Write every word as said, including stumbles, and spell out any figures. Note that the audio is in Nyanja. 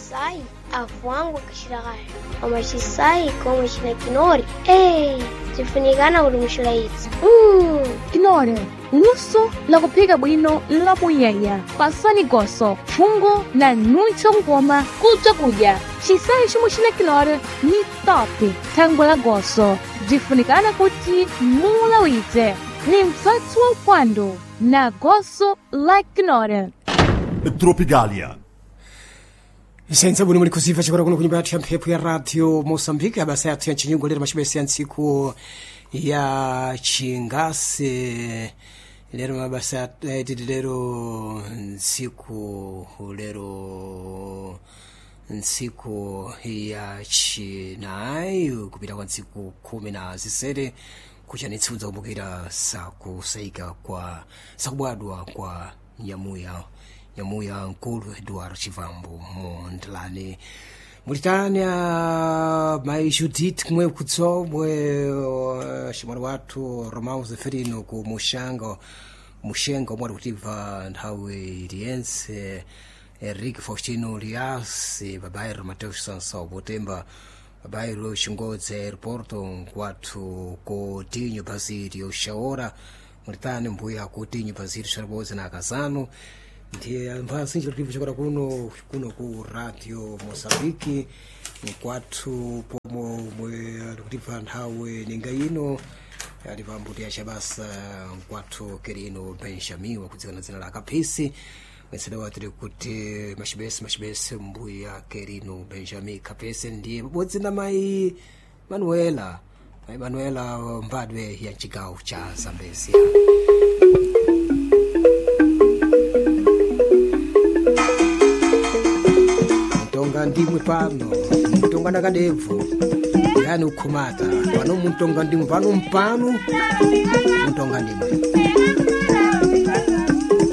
sai avô wangu akishiragara amashisai como shina kinori eh tifunikana ulumushula hizi mm kinori luso la kupika bwino la muyaya pasani goso fungo na nucho ngoma kuja kuja chisai chimo china kinori ni topi tango la goso jifunikana kuti mula wize ni mfatsu wa upando na goso la kinori Tropigalia. Senza buni muri kusifa chikora kuno kunyumba ya mphepo ya radio Mozambique abasa yathu ya chinyungu lero machibesi ya ntsiku ya chingase lero mabasa yathu lero ntsiku lero ntsiku ya chinayi kupita kwa ntsiku kumi na zisere kuchanitsunza kumbukira sakusaika kwa sakubwadwa kwa nyamuya nyamuya nkulu Eduardo Chivambo mu ndlani Mauritania mai Judith kumwe kutsobwe shimwana watu Romao Zeferino ku Mushango Mushengo mwari kutiva nthawi iliyense Enrique Faustino Lias babairo Mateus Sanso Botemba babairo Chingodze aeroporto kwatu ko Tinho Basilio Shaora Mauritania mbuya ku Tinho Basilio Shaboza na Kazano ndiye mpasi chiripo chakora kuno kuno ku radio Mozambique kwatu pomo mwe kutiva nthawe ninga ino ali pambuti ya chabasa kwatu Kerino Benjamin wakudzikana dzina la Kapisi mwesedawa tiri kuti mashibesi mashibesi mbuya Kerino Benjamin Kapisi ndiye bodzi na mai Manuela mai Manuela mbadwe ya chigawo cha Zambezia. Mutonga ndimwe pano mutonga nakadevu yani ukhumata pano mutonga ndimwe pano mpano mutonga ndimwe